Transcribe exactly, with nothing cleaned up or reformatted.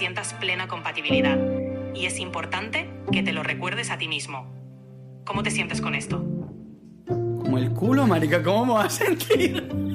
sientas plena compatibilidad. Y es importante que te lo recuerdes a ti mismo. ¿Cómo te sientes con esto? Como el culo, marica, ¿cómo me vas a sentir?